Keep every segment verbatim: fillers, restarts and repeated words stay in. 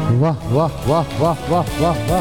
वाह वाह वाह वाह वाह वाह वाह।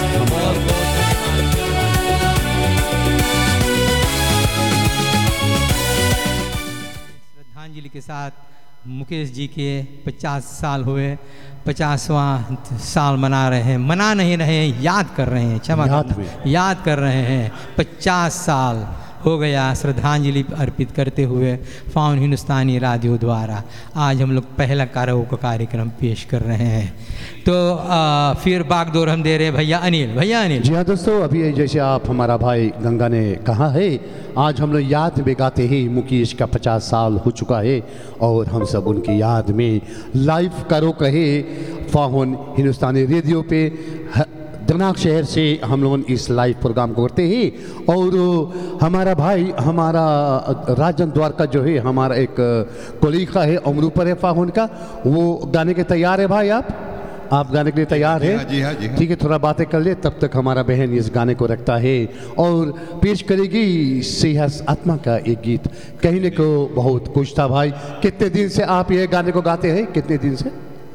श्रद्धांजलि के साथ मुकेश जी के पचास साल हुए, पचासवां साल मना रहे हैं, मना नहीं रहे हैं, याद कर रहे हैं, क्षमा याद करना, याद कर रहे हैं। पचास साल हो गया श्रद्धांजलि अर्पित करते हुए फाउन हिंदुस्तानी रेडियो द्वारा। आज हम लोग पहला कराओके कार्यक्रम पेश कर रहे हैं। तो आ, फिर बागडोर हम दे रहे हैं भैया अनिल। भैया अनिल। जी हाँ दोस्तों, अभी जैसे आप हमारा भाई गंगा ने कहा है, आज हम लोग याद में गाते ही मुकेश का पचास साल हो चुका है और हम सब उनकी याद में लाइव करो कहे फाउन हिंदुस्तानी रेडियो पे दिनांक शहर से हम लोग इस लाइव प्रोग्राम को करते हैं। और हमारा भाई, हमारा राजन द्वारका जो है, हमारा एक कोलीगा है अमरूपर है फाहुन का, वो गाने के तैयार है। भाई आप आप गाने के लिए तैयार है? जी हाँ, जी हाँ। ठीक है, थोड़ा बातें कर ले, तब तक हमारा बहन इस गाने को रखता है और पेश करेगी सिंहस आत्मा का एक गीत। कहने को बहुत कुछ था। भाई कितने दिन से आप ये गाने को गाते हैं? कितने दिन से?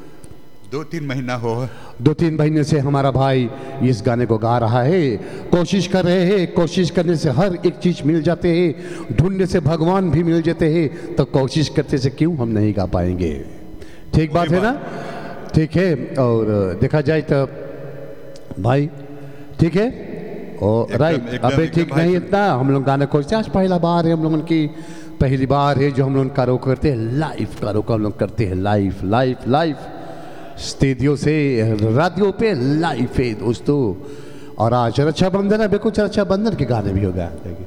दो तीन महीना हो दो तीन महीने से हमारा भाई इस गाने को गा रहा है। कोशिश कर रहे हैं, कोशिश करने से हर एक चीज़ मिल जाते हैं, ढूंढने से भगवान भी मिल जाते हैं, तो कोशिश करते से क्यों हम नहीं गा पाएंगे? ठीक बात है ना? ठीक है। और देखा जाए तो भाई ठीक है और राइट, अबे ठीक नहीं इतना हम लोग गाने खोजते। आज पहला बार है हम लोगों की, पहली बार है जो हम लोग कारो करते हैं, लाइव कारो का हम लोग करते हैं, लाइव लाइव लाइव स्टूडियो से रेडियो पे लाइव है दोस्तों। और आज रक्षाबंधन है, बिल्कुल रक्षाबंधन के गाने भी हो गए।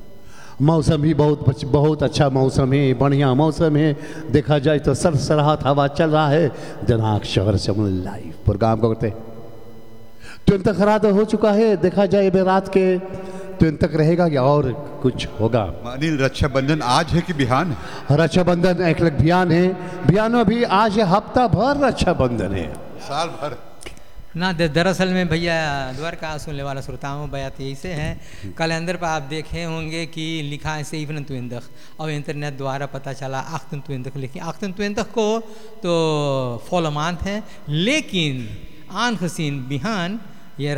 मौसम भी बहुत बहुत अच्छा मौसम है, बढ़िया मौसम है। देखा जाए तो सरसराहत हवा चल रहा है। दिनांक शहर से हम लाइव प्रोग्राम करते हैं। तुम तक रात हो चुका है, देखा जाए अभी रात के तुम तक रहेगा या और कुछ होगा? अनिल, रक्षाबंधन आज है कि बिहान है? रक्षाबंधन एक लग बिहान है, बिहानो भी आज है, हफ्ता भर रक्षाबंधन है, साल भर ना। दरअसल में भैया द्वारका सुनने वाला श्रोताओं बयात यही से हैं, कैलेंडर पर आप देखे होंगे कि लिखा है सेवन तुंदख, और इंटरनेट द्वारा पता चला अख्तन तुंदख, लेकिन अख्तन तुंदख को तो फॉलो मानते हैं, लेकिन आन हसीन बिहान ये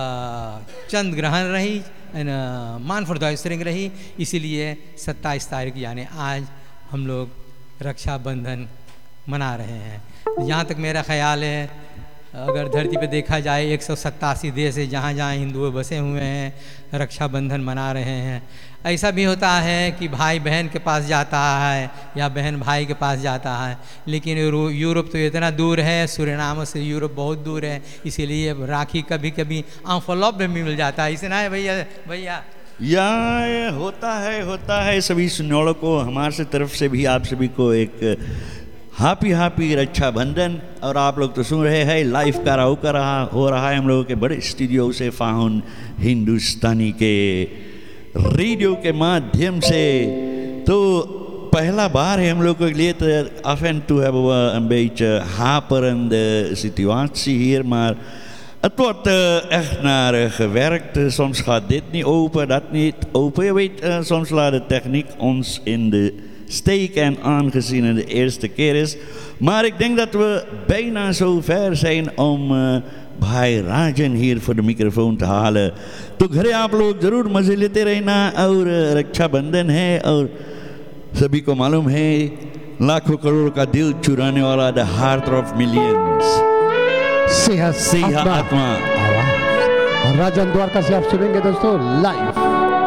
चंद ग्रहण रही, मान फरदाइसरिंग रही, इसीलिए सत्ताईस तारीख यानी आज हम लोग रक्षाबंधन मना रहे हैं। जहाँ तक मेरा ख्याल है, अगर धरती पे देखा जाए एक सौ सत्तासी देश है जहाँ जहाँ हिंदू बसे हुए हैं, रक्षाबंधन मना रहे हैं। ऐसा भी होता है कि भाई बहन के पास जाता है या बहन भाई के पास जाता है, लेकिन यूरोप तो इतना दूर है, सूरीनाम से यूरोप बहुत दूर है, इसीलिए राखी कभी कभी एनवेलप में मिल जाता है। इसे ना है भैया भैया या होता है होता है सभी सुनने को हमारे से तरफ से भी आप सभी को एक हैप्पी हैप्पी रक्षाबंधन। और आप लोग तो सुन रहे हैं लाइव कराओके रहा हो रहा है हम लोगों के बड़े स्टूडियो से फाउन हिंदुस्तानी के रेडियो के माध्यम से। तो pehla bar hem we ook later af en toe hebben we een beetje haperende situatie hier, maar het wordt uh, echt naar uh, gewerkt. Uh, soms gaat dit niet open, dat niet open. Je weet, uh, soms laat de techniek ons in de steek en aangezien het de eerste keer is. Maar ik denk dat we bijna zo ver zijn om uh, भाई राजन हीर for the मिक्रोफोन to halen. तो घरे आप लोग जरूर मजे लेते रहना। और रक्षाबंधन है और सभी को मालूम है लाखों करोड़ का दिल चुराने वाला the heart of millions Singh Singh आत्मा। राजन द्वारका से आप सुनेंगे दोस्तों लाइव।